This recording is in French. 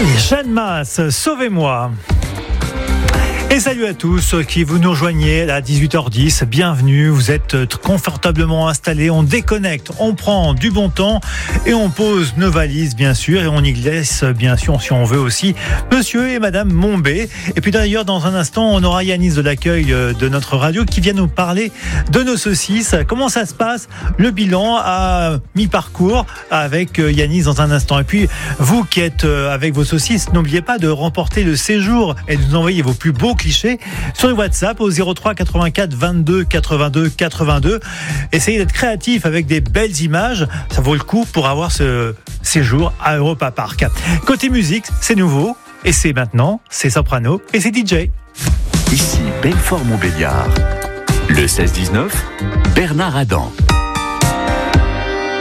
Jeanne Masse, sauvez-moi. Et salut à tous qui vous nous rejoignez à 18h10, bienvenue, vous êtes confortablement installés, on déconnecte, on prend du bon temps et on pose nos valises bien sûr et on y glisse bien sûr si on veut aussi monsieur et madame Mombé. Et puis d'ailleurs dans un instant on aura Yanis de l'accueil de notre radio qui vient nous parler de nos saucisses. Comment ça se passe, le bilan à mi-parcours avec Yanis dans un instant. Et puis vous qui êtes avec vos saucisses, n'oubliez pas de remporter le séjour et de nous envoyer vos plus beaux clichés sur le WhatsApp au 03 84 22 82 82. Essayez d'être créatif avec des belles images, ça vaut le coup pour avoir ce séjour à Europa Park. Côté musique, c'est nouveau et c'est maintenant, c'est Soprano et c'est DJ. Ici Belfort-Montbéliard, le 16-19, Bernard Adam.